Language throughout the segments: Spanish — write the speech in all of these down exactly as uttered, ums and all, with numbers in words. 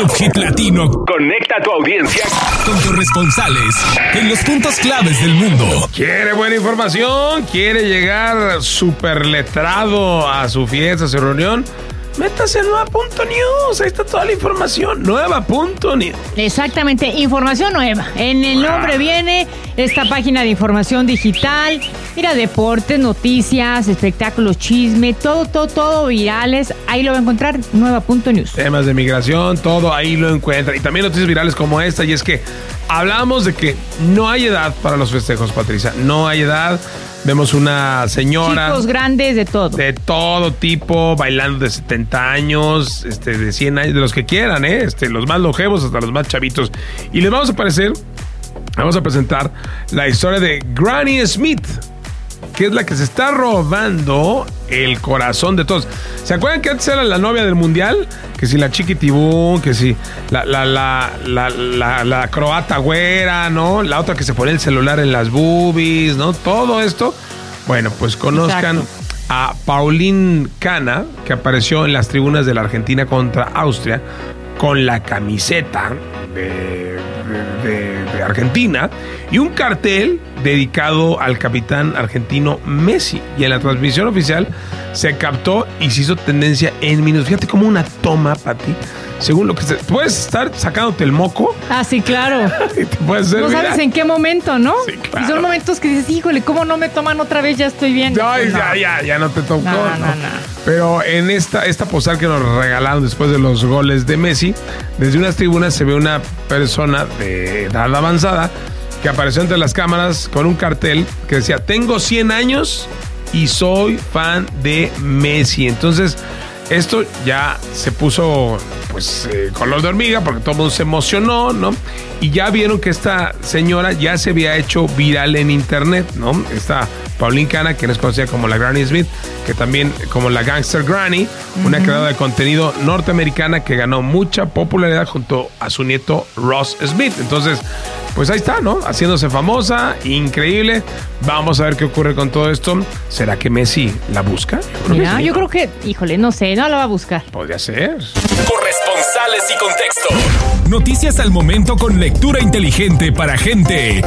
Club Hit Latino conecta a tu audiencia con corresponsales en los puntos claves del mundo. ¿Quiere buena información? ¿Quiere llegar súper letrado a su fiesta, a su reunión? Métase en nueva punto news, ahí está toda la información, nueva punto news. Exactamente, información nueva. En el nombre viene esta página de información digital. Mira, deportes, noticias, espectáculos, chisme, todo, todo, todo virales. Ahí lo va a encontrar, nueva punto news. Temas de migración, todo ahí lo encuentra. Y también noticias virales como esta, y es que hablamos de que no hay edad para los festejos, Patricia, no hay edad. Vemos una señora... Chicos grandes, de todo. De todo tipo, bailando de setenta años, este, de cien años, de los que quieran, ¿eh? Este, los más longevos hasta los más chavitos. Y les vamos a aparecer, vamos a presentar la historia de Granny Smith, que es la que se está robando el corazón de todos. ¿Se acuerdan que antes era la novia del mundial? Que si la Chiquitibún, que si la, la, la, la, la, la croata güera, ¿no? La otra que se pone el celular en las boobies, ¿no? Todo esto. Bueno, pues conozcan Exacto. a Pauline Cana, que apareció en las tribunas de la Argentina contra Austria con la camiseta de, de, de, de Argentina y un cartel dedicado al capitán argentino Messi. Y en la transmisión oficial se captó y se hizo tendencia en minutos. Fíjate como una toma, Pati, según lo que se... Puedes estar sacándote el moco. Ah, sí, claro. Y te puedes hacer no viral. sabes en qué momento, ¿no? Sí, claro. Y son momentos que dices, híjole, ¿cómo no me toman otra vez? Ya estoy bien. No, no. ya, ya, ya no te tocó. No, no, no. no. Pero en esta, esta postal que nos regalaron después de los goles de Messi, desde unas tribunas se ve una persona de edad avanzada que apareció entre las cámaras con un cartel que decía, tengo cien años y soy fan de Messi. Entonces, esto ya se puso pues eh, color de hormiga porque todo el mundo se emocionó, ¿no? Y ya vieron que esta señora ya se había hecho viral en internet, ¿no? Esta Pauline Cana, que es conocida como la Granny Smith, que también como la Gangster Granny, uh-huh. una creadora de contenido norteamericana que ganó mucha popularidad junto a su nieto Ross Smith. Entonces, pues ahí está, ¿no? Haciéndose famosa, increíble. Vamos a ver qué ocurre con todo esto. ¿Será que Messi la busca? Yo Mira, sí, yo ¿no? creo que, híjole, no sé, no la va a buscar. Podría ser. Corresponsales y contexto. Noticias al momento con lectura inteligente para gente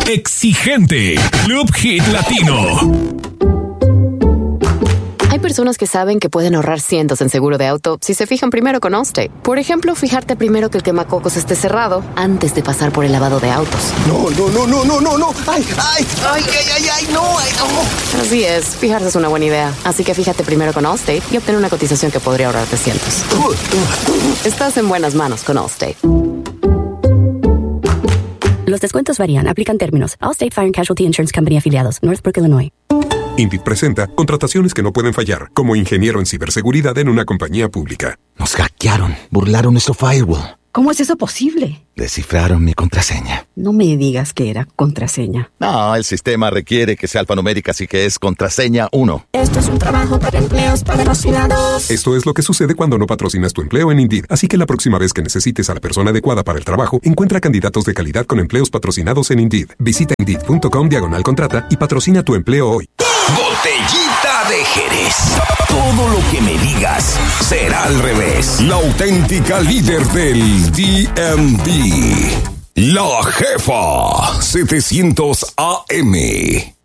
exigente. Club Hit Latino. Hay personas que saben que pueden ahorrar cientos en seguro de auto si se fijan primero con Allstate. Por ejemplo, fijarte primero que el quemacocos esté cerrado antes de pasar por el lavado de autos. No, no, no, no, no, no, no. Ay, ay, ay, ay, ay, ay, no, ay, no. Así es, fijarse es una buena idea. Así que fíjate primero con Allstate y obtén una cotización que podría ahorrarte cientos. Estás en buenas manos con Allstate. Los descuentos varían. Aplican términos. Allstate Fire and Casualty Insurance Company afiliados. Northbrook, Illinois. Indeed presenta contrataciones que no pueden fallar, como ingeniero en ciberseguridad en una compañía pública. Nos hackearon, burlaron nuestro firewall. ¿Cómo es eso posible? Descifraron mi contraseña. No me digas que era contraseña. No, el sistema requiere que sea alfanumérica, así que es contraseña uno. Esto es un trabajo para empleos patrocinados. Esto es lo que sucede cuando no patrocinas tu empleo en Indeed. Así que la próxima vez que necesites a la persona adecuada para el trabajo, encuentra candidatos de calidad con empleos patrocinados en Indeed. Visita Indeed.com diagonal contrata y patrocina tu empleo hoy. Botellita de Jerez. Todo lo que me digas será al revés. La auténtica líder del D M V. La Jefa setecientos A M.